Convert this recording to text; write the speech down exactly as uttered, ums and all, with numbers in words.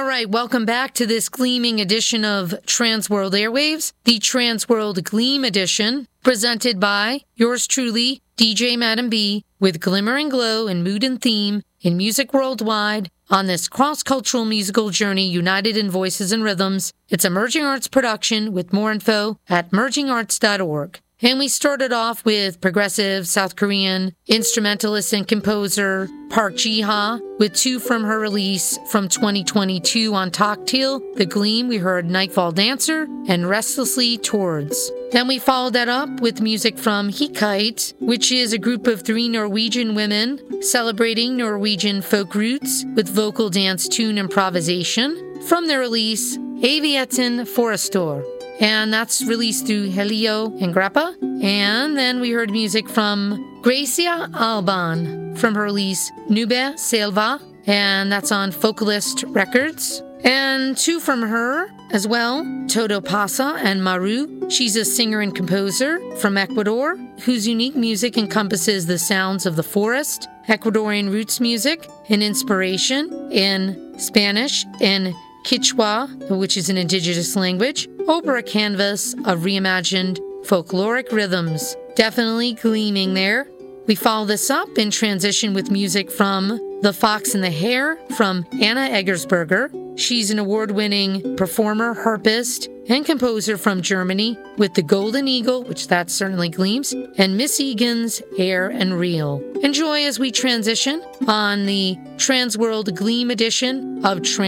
right, welcome back to this gleaming edition of Transworld Airwaves, the Transworld Gleam edition, presented by yours truly, D J Madam B, with glimmer and glow and mood and theme in music worldwide on this cross-cultural musical journey united in voices and rhythms. It's a Merging Arts production with more info at merging arts dot org. And we started off with progressive South Korean instrumentalist and composer Park Ji-ha with two from her release from twenty twenty-two on Toktil, The Gleam. We heard Nightfall Dancer and Restlessly Towards. Then we followed that up with music from Hikite, which is a group of three Norwegian women celebrating Norwegian folk roots with vocal dance tune improvisation from their release Avieten Forestor. And that's released through Helio and Grappa. And then we heard music from Gracia Alban from her release Nube Selva, and that's on Vocalist Records. And two from her as well, Todo Pasa and Maru. She's a singer and composer from Ecuador, whose unique music encompasses the sounds of the forest, Ecuadorian roots music, and inspiration in Spanish and Quechua, which is an indigenous language, over a canvas of reimagined folkloric rhythms. Definitely gleaming there. We follow this up in transition with music from The Fox and the Hare from Anna Eggersberger. She's an award-winning performer, harpist, and composer from Germany with The Golden Eagle, which that certainly gleams, and Miss Egan's Air and Reel. Enjoy as we transition on the Transworld Gleam edition of Trans